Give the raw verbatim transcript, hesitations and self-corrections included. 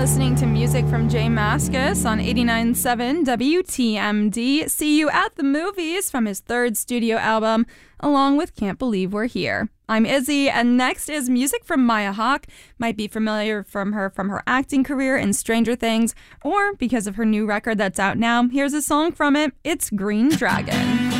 listening to music from Jay Mascis on eighty-nine point seven W T M D. See You at the Movies from his third studio album, along with Can't Believe We're Here. I'm Izzy, and next is music from Maya Hawke. Might be familiar from her from her acting career in Stranger Things, or because of her new record that's out now. Here's a song from it. It's Green Dragon.